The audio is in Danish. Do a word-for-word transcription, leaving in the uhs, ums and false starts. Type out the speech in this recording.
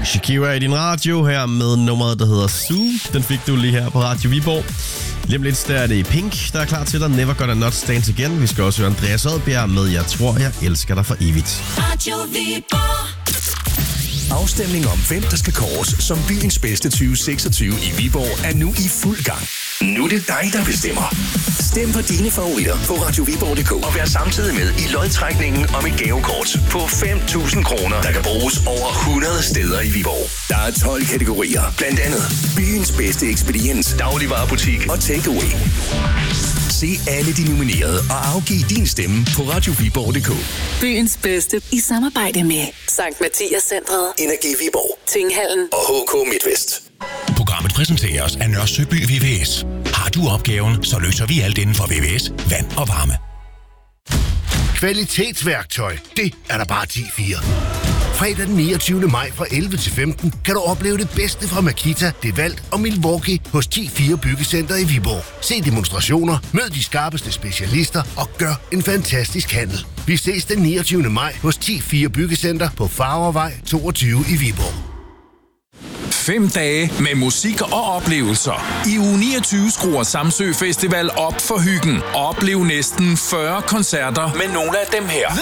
Shakira i din radio her med nummeret, der hedder Sue. Den fik du lige her på Radio Viborg. Lige om lidt, der er det Pink, der er klar til dig. Never Gonna Not Stand Again. Vi skal også høre Andreas Odbjerg med Jeg Tror, Jeg Elsker Dig for Evigt. Radio Viborg. Afstemning om, hvem der skal kåres som byens bedste tyve seksogtyve i Viborg, er nu i fuld gang. Nu er det dig, der bestemmer. Stem på dine favoritter på radio viborg punktum d k og vær samtidig med i lodtrækningen om et gavekort på fem tusind kroner, der kan bruges over hundrede steder i Viborg. Der er tolv kategorier, blandt andet byens bedste ekspediens, dagligvarebutik og takeaway. Se alle de nominerede og afgiv din stemme på radio viborg punktum d k. Byens bedste i samarbejde med Sankt Mathias Centret, Energi Viborg, Tinghallen og H K Midtvest. Programmet præsenteres af Nørre Søby V V S. Har du opgaven, så løser vi alt inden for V V S, vand og varme. Kvalitetsværktøj, det er der bare ti fire. Fredag den niogtyvende maj fra elleve til femten kan du opleve det bedste fra Makita, DeWalt og Milwaukee hos ti fire Byggecenter i Viborg. Se demonstrationer, mød de skarpeste specialister og gør en fantastisk handel. Vi ses den niogtyvende maj hos ti fire Byggecenter på Farvervej toogtyve i Viborg. Fem dage med musik og oplevelser. I uge niogtyve skruer Samsø Festival op for hyggen. Oplev næsten fyrre koncerter med nogle af dem her.